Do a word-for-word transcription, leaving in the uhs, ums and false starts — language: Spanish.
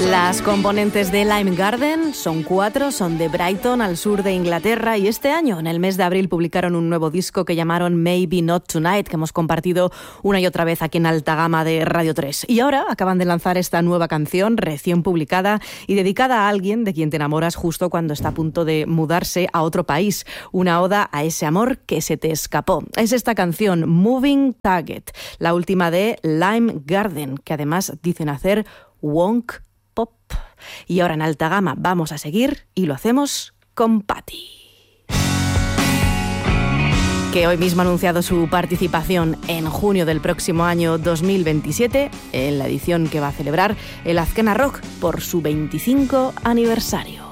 Las componentes de Lime Garden son cuatro, son de Brighton, al sur de Inglaterra, y este año, en el mes de abril, publicaron un nuevo disco que llamaron Maybe Not Tonight, que hemos compartido una y otra vez aquí en Alta Gama de Radio tres. Y ahora acaban de lanzar esta nueva canción, recién publicada y dedicada a alguien de quien te enamoras justo cuando está a punto de mudarse a otro país. Una oda a ese amor que se te escapó. Es esta canción, Moving Target, la última de Lime Garden, que además dicen hacer wonk pop. Y ahora en Alta Gama vamos a seguir y lo hacemos con Patty, que hoy mismo ha anunciado su participación en junio del próximo año dos mil veintisiete en la edición que va a celebrar el Azkena Rock por su veinticinco aniversario.